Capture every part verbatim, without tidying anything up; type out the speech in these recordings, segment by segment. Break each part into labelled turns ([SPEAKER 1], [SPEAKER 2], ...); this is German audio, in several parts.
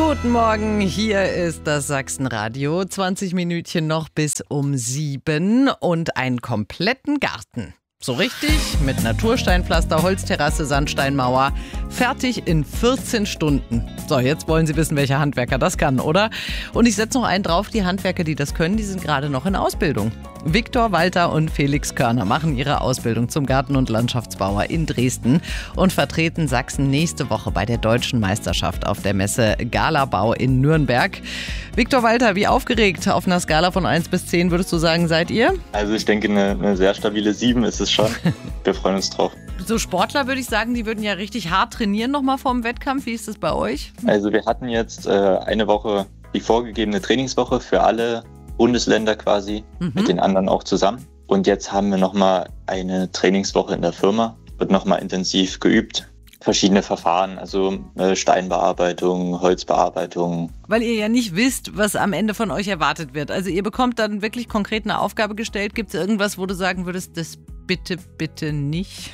[SPEAKER 1] Guten Morgen, hier ist das Sachsenradio. zwanzig Minütchen noch bis um sieben und einen kompletten Garten. So richtig, mit Natursteinpflaster, Holzterrasse, Sandsteinmauer. Fertig in vierzehn Stunden. So, jetzt wollen Sie wissen, welcher Handwerker das kann, oder? Und ich setze noch einen drauf, die Handwerker, die das können, die sind gerade noch in Ausbildung. Viktor Walter und Felix Körner machen ihre Ausbildung zum Garten- und Landschaftsbauer in Dresden und vertreten Sachsen nächste Woche bei der Deutschen Meisterschaft auf der Messe Galabau in Nürnberg. Viktor Walter, wie aufgeregt auf einer Skala von eins bis zehn würdest du sagen, seid ihr?
[SPEAKER 2] Also ich denke, eine, eine sehr stabile sieben ist es schon. Wir freuen uns drauf.
[SPEAKER 1] So Sportler würde ich sagen, die würden ja richtig hart trainieren nochmal vor dem Wettkampf. Wie ist das bei euch?
[SPEAKER 2] Also wir hatten jetzt äh, eine Woche die vorgegebene Trainingswoche für alle Bundesländer quasi, mhm. mit den anderen auch zusammen. Und jetzt haben wir nochmal eine Trainingswoche in der Firma, wird nochmal intensiv geübt. Verschiedene Verfahren, also äh, Steinbearbeitung, Holzbearbeitung.
[SPEAKER 1] Weil ihr ja nicht wisst, was am Ende von euch erwartet wird. Also ihr bekommt dann wirklich konkret eine Aufgabe gestellt. Gibt es irgendwas, wo du sagen würdest, das bitte, bitte nicht?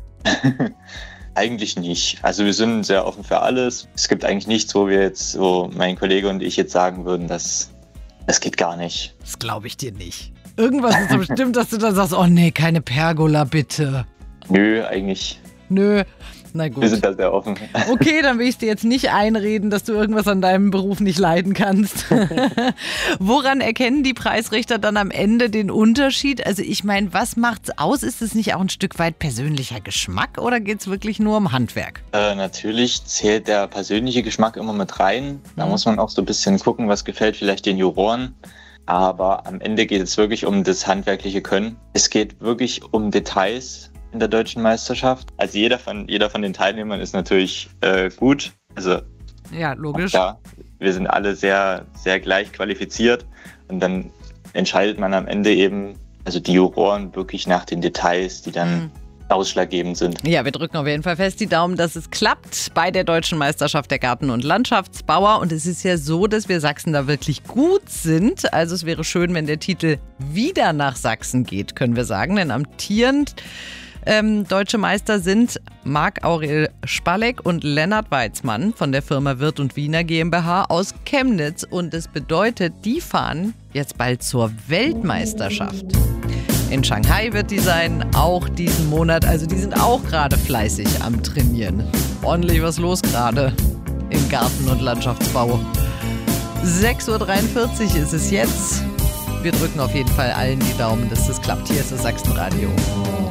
[SPEAKER 2] Eigentlich nicht. Also wir sind sehr offen für alles. Es gibt eigentlich nichts, wo wir jetzt, so mein Kollege und ich jetzt sagen würden, dass das geht gar nicht.
[SPEAKER 1] Das glaube ich dir nicht. Irgendwas ist so bestimmt, dass du dann sagst, oh nee, keine Pergola, bitte.
[SPEAKER 2] Nö, eigentlich.
[SPEAKER 1] Nö. Na gut.
[SPEAKER 2] Wir sind da sehr offen.
[SPEAKER 1] Okay, dann will ich dir jetzt nicht einreden, dass du irgendwas an deinem Beruf nicht leiden kannst. Woran erkennen die Preisrichter dann am Ende den Unterschied? Also ich meine, was macht's aus? Ist es nicht auch ein Stück weit persönlicher Geschmack oder geht's wirklich nur um Handwerk?
[SPEAKER 2] Äh, natürlich zählt der persönliche Geschmack immer mit rein. Da mhm. muss man auch so ein bisschen gucken, was gefällt vielleicht den Juroren. Aber am Ende geht es wirklich um das handwerkliche Können. Es geht wirklich um Details in der Deutschen Meisterschaft. Also jeder von, jeder von den Teilnehmern ist natürlich äh, gut. Also
[SPEAKER 1] ja, logisch.
[SPEAKER 2] Ja, wir sind alle sehr, sehr gleich qualifiziert und dann entscheidet man am Ende eben, also die Juroren wirklich nach den Details, die dann mhm. ausschlaggebend sind.
[SPEAKER 1] Ja, wir drücken auf jeden Fall fest die Daumen, dass es klappt bei der Deutschen Meisterschaft der Garten- und Landschaftsbauer. Und es ist ja so, dass wir Sachsen da wirklich gut sind. Also es wäre schön, wenn der Titel wieder nach Sachsen geht, können wir sagen. Denn amtierend Ähm, deutsche Meister sind Marc-Aurel Spalleck und Lennart Weizmann von der Firma Wirth und Wiener GmbH aus Chemnitz. Und das bedeutet, die fahren jetzt bald zur Weltmeisterschaft. In Shanghai wird die sein, auch diesen Monat. Also die sind auch gerade fleißig am Trainieren. Ordentlich was los gerade im Garten- und Landschaftsbau. sechs Uhr dreiundvierzig ist es jetzt. Wir drücken auf jeden Fall allen die Daumen, dass das klappt. Hier ist das Sachsenradio.